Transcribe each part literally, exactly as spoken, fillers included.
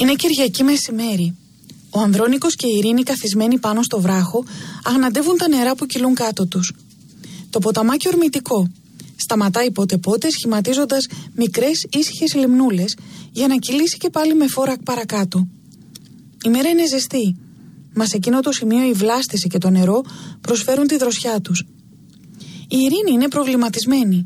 Είναι Κυριακή μεσημέρι. Ο Ανδρώνικος και η Ειρήνη, καθισμένοι πάνω στο βράχο, αγναντεύουν τα νερά που κυλούν κάτω τους. Το ποταμάκι ορμητικό. Σταματάει πότε πότε, σχηματίζοντας μικρές ήσυχες λιμνούλες, για να κυλήσει και πάλι με φόρα παρακάτω. Η μέρα είναι ζεστή. Μα σε εκείνο το σημείο η βλάστηση και το νερό προσφέρουν τη δροσιά τους. Η Ειρήνη είναι προβληματισμένη.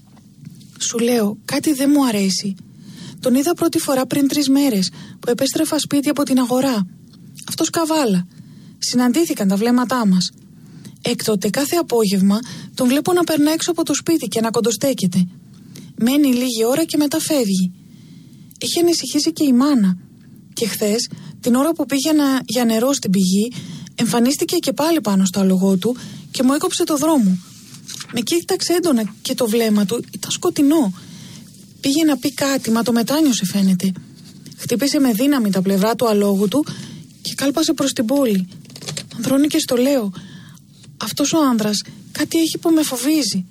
Σου λέω, κάτι δεν μου αρέσει. Τον είδα πρώτη φορά πριν τρεις μέρες που επέστρεφα σπίτι από την αγορά. Αυτός καβάλα. Συναντήθηκαν τα βλέμματά μας. Έκτοτε κάθε απόγευμα τον βλέπω να περνά έξω από το σπίτι και να κοντοστέκεται. Μένει λίγη ώρα και μετά φεύγει. Έχει ανησυχήσει και η μάνα. Και χθες, την ώρα που πήγαινα για νερό στην πηγή, εμφανίστηκε και πάλι πάνω στο άλογό του και μου έκοψε το δρόμο. Με κοίταξε έντονα και το βλέμμα του ήταν σκοτεινό. Πήγε να πει κάτι, μα το μετάνιωσε φαίνεται. Χτύπησε με δύναμη τα πλευρά του αλόγου του και κάλπασε προς την πόλη. Ανδρώνικες, το λέω, αυτός ο άνδρας κάτι έχει που με φοβίζει.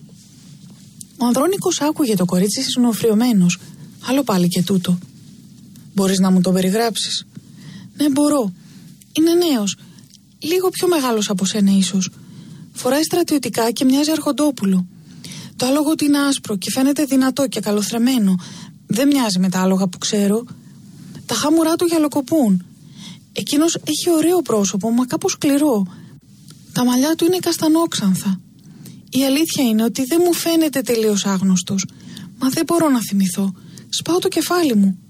Ο Ανδρώνικος άκουγε το κορίτσι συνοφριωμένος. Άλλο πάλι και τούτο. Μπορείς να μου το περιγράψεις? Ναι, μπορώ. Είναι νέος. Λίγο πιο μεγάλος από σένα ίσως. Φοράει στρατιωτικά και μοιάζει αρχοντόπουλο. Το άλογο του είναι άσπρο και φαίνεται δυνατό και καλοθρεμμένο. Δεν μοιάζει με τα άλογα που ξέρω. Τα χάμουρά του γυαλοκοπούν. Εκείνος έχει ωραίο πρόσωπο, μα κάπως σκληρό. Τα μαλλιά του είναι καστανόξανθα. Η αλήθεια είναι ότι δεν μου φαίνεται τελείως άγνωστος. Μα δεν μπορώ να θυμηθώ. Σπάω το κεφάλι μου.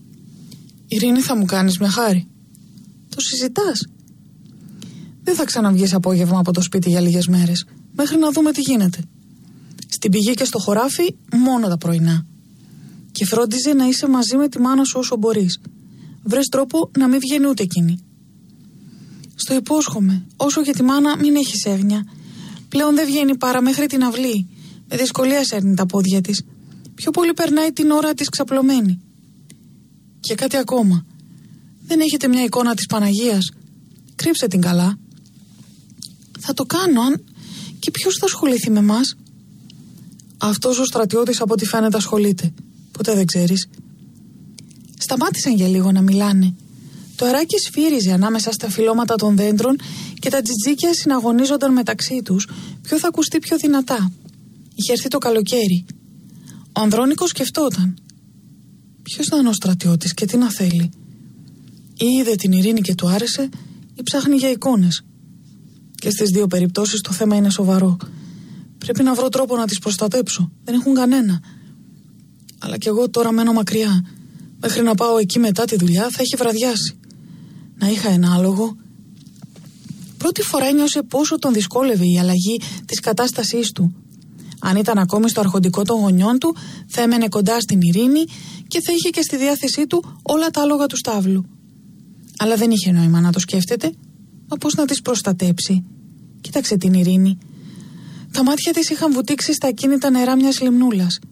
Ειρήνη, θα μου κάνεις μια χάρη? Το συζητάς? Δεν θα ξαναβγείς απόγευμα από το σπίτι για λίγες μέρες, μέχρι να δούμε τι γίνεται. Στην πηγή και στο χωράφι μόνο τα πρωινά. Και φρόντιζε να είσαι μαζί με τη μάνα σου όσο μπορείς. Βρες τρόπο να μην βγαίνει ούτε εκείνη. Στο υπόσχομαι. Όσο για τη μάνα, μην έχεις έγνοια. Πλέον δεν βγαίνει παρά μέχρι την αυλή. Με δυσκολία σέρνει τα πόδια της. Πιο πολύ περνάει την ώρα της ξαπλωμένη. Και κάτι ακόμα. Δεν έχετε μια εικόνα της Παναγίας? Κρύψε την καλά. Θα το κάνω, αν... Και ποιος θα ασχοληθεί με μας? Αυτός ο στρατιώτης από ό,τι φαίνεται ασχολείται. Ποτέ δεν ξέρεις. Σταμάτησαν για λίγο να μιλάνε. Το αεράκι σφύριζε ανάμεσα στα φυλλώματα των δέντρων και τα τζιτζίκια συναγωνίζονταν μεταξύ τους ποιο θα ακουστεί πιο δυνατά. Είχε έρθει το καλοκαίρι. Ο Ανδρώνικος σκεφτόταν. Ποιος ήταν ο στρατιώτης και τι να θέλει? Ή είδε την Ειρήνη και του άρεσε, ή ψάχνει για εικόνες. Και στις δύο περιπτώσεις το θέμα είναι σοβαρό. Πρέπει να βρω τρόπο να τις προστατέψω. Δεν έχουν κανένα. Αλλά κι εγώ τώρα μένω μακριά. Μέχρι να πάω εκεί μετά τη δουλειά θα έχει βραδιάσει. Να είχα ένα άλογο. Πρώτη φορά ένιωσε πόσο τον δυσκόλευε η αλλαγή της κατάστασής του. Αν ήταν ακόμη στο αρχοντικό των γονιών του, θα έμενε κοντά στην Ειρήνη και θα είχε και στη διάθεσή του όλα τα άλογα του στάβλου. Αλλά δεν είχε νόημα να το σκέφτεται. Μα πώς να τις προστατέψει? Κοίταξε την Ειρήνη. Τα μάτια της είχαν βουτήξει στα ακίνητα νερά μιας λιμνούλας.